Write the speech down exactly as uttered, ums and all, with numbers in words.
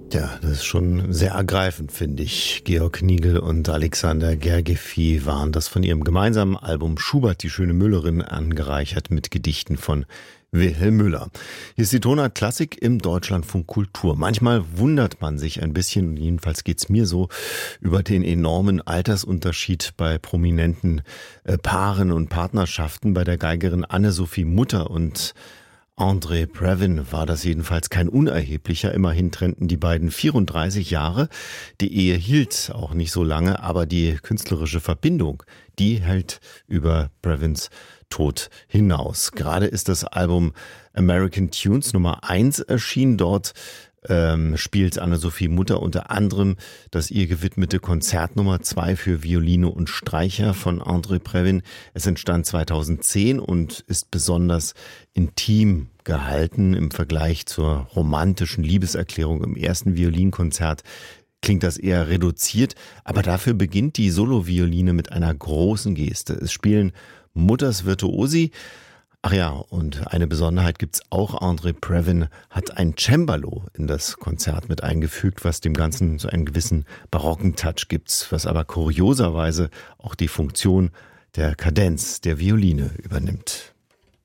Ja, das ist schon sehr ergreifend, finde ich. Georg Nigel und Alexander Gergiefy waren das von ihrem gemeinsamen Album Schubert, die schöne Müllerin, angereichert mit Gedichten von Wilhelm Müller. Hier ist die Tonart Klassik im Deutschlandfunk Kultur. Manchmal wundert man sich ein bisschen, jedenfalls geht's mir so, über den enormen Altersunterschied bei prominenten äh, Paaren und Partnerschaften. Bei der Geigerin Anne-Sophie Mutter und Andre Previn war das jedenfalls kein unerheblicher. Immerhin trennten die beiden vierunddreißig Jahre. Die Ehe hielt auch nicht so lange, aber die künstlerische Verbindung, die hält über Previns Tod hinaus. Gerade ist das Album American Tunes Nummer eins erschienen. Dort ähm, spielt Anne-Sophie Mutter unter anderem das ihr gewidmete Konzert Nummer zwei für Violine und Streicher von Andre Previn. Es entstand zweitausendzehn und ist besonders intim gehalten im Vergleich zur romantischen Liebeserklärung im ersten Violinkonzert. Klingt das eher reduziert, aber dafür beginnt die Solovioline mit einer großen Geste. Es spielen Mutters Virtuosi. Ach ja, und eine Besonderheit gibt's auch. Andre Previn hat ein Cembalo in das Konzert mit eingefügt, was dem Ganzen so einen gewissen barocken Touch gibt, was aber kurioserweise auch die Funktion der Kadenz der Violine übernimmt.